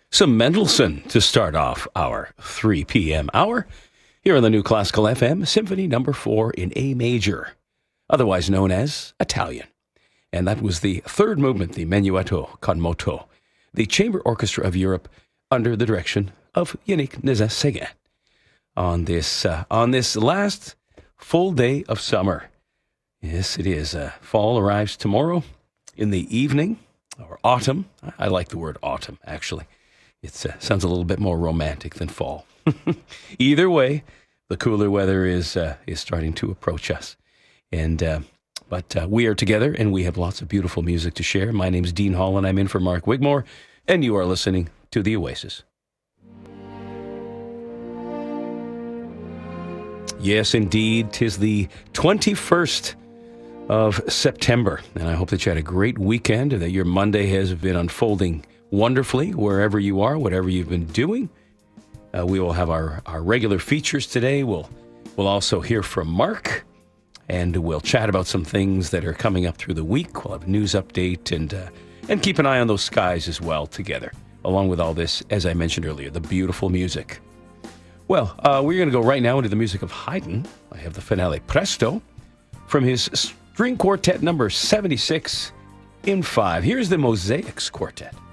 Some Mendelssohn to start off our 3 p.m. hour here on the New Classical FM, Symphony Number 4 in A major, otherwise known as Italian. And that was the third movement, the Menuetto con moto, the Chamber Orchestra of Europe under the direction of Yannick Nézet-Séguin. On this last full day of summer. Yes, it is. Fall arrives tomorrow in the evening, or autumn. I like the word autumn, actually. It sounds a little bit more romantic than fall. Either way, the cooler weather is starting to approach us. But we are together, and we have lots of beautiful music to share. My name's Dean Hall, and I'm in for Mark Wigmore, and you are listening to The Oasis. Yes, indeed, 'tis the 21st of September, and I hope that you had a great weekend, and that your Monday has been unfolding wonderfully wherever you are, whatever you've been doing. We will have our regular features today. We'll also hear from Mark, and we'll chat about some things that are coming up through the week. We'll have a news update and keep an eye on those skies as well together, along with all this, as I mentioned earlier, the beautiful music. Well, we're going to go right now into the music of Haydn. I have the finale Presto from his string quartet number 76 in 5. Here's the Mosaics Quartet.